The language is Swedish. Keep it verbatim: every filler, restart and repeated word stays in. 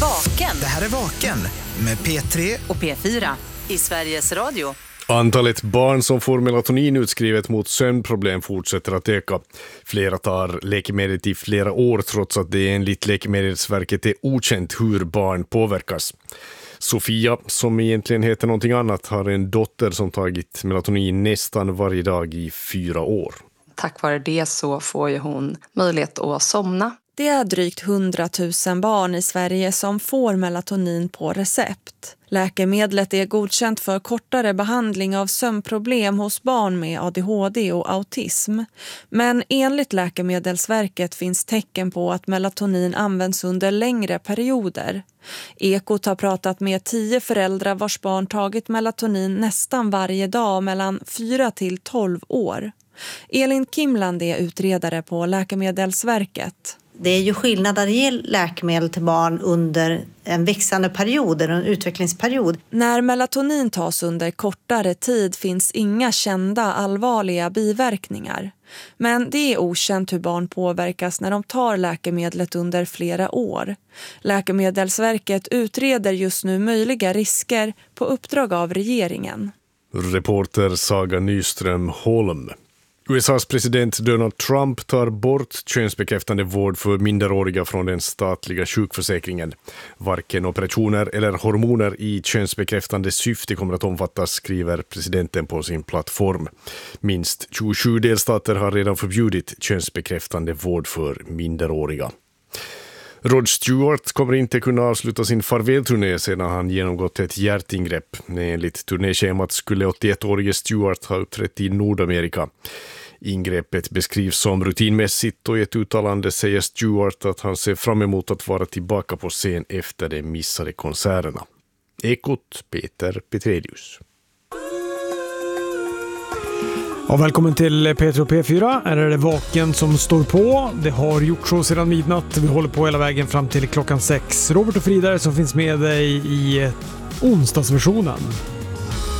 Vaken. Det här är Vaken med P tre och P fyra i Sveriges Radio. Antalet barn som får melatonin utskrivet mot sömnproblem fortsätter att öka. Flera tar läkemedlet i flera år trots att det enligt Läkemedelsverket är okänt hur barn påverkas. Sofia, som egentligen heter någonting annat, har en dotter som tagit melatonin nästan varje dag i fyra år. Tack vare det så får ju hon möjlighet att somna. Det är drygt hundratusen barn i Sverige som får melatonin på recept. Läkemedlet är godkänt för kortare behandling av sömnproblem hos barn med A D H D och autism. Men enligt Läkemedelsverket finns tecken på att melatonin används under längre perioder. Ekot har pratat med tio föräldrar vars barn tagit melatonin nästan varje dag mellan fyra till tolv år. Elin Kimland är utredare på Läkemedelsverket. Det är ju skillnad att ge läkemedel till barn under en växande period, eller en utvecklingsperiod. När melatonin tas under kortare tid finns inga kända allvarliga biverkningar. Men det är okänt hur barn påverkas när de tar läkemedlet under flera år. Läkemedelsverket utreder just nu möjliga risker på uppdrag av regeringen. Reporter Saga Nyström Holm. U S A:s president Donald Trump tar bort könsbekräftande vård för minderåriga från den statliga sjukförsäkringen. Varken operationer eller hormoner i könsbekräftande syfte kommer att omfattas, skriver presidenten på sin plattform. Minst tjugosju delstater har redan förbjudit könsbekräftande vård för minderåriga. Rod Stewart kommer inte kunna avsluta sin farvälturné sedan han genomgått ett hjärtingrepp. Enligt turnéschemat skulle åttioettårige Stewart ha uppträtt i Nordamerika. Ingreppet beskrivs som rutinmässigt och i ett uttalande säger Stewart att han ser fram emot att vara tillbaka på scen efter de missade konserterna. Ekot, Peter Petrelius. Ja, välkommen till P tre och P fyra. Här är det Vaken som står på. Det har gjort så sedan midnatt. Vi håller på hela vägen fram till klockan sex. Robert och Frida som finns med dig i onsdagsversionen.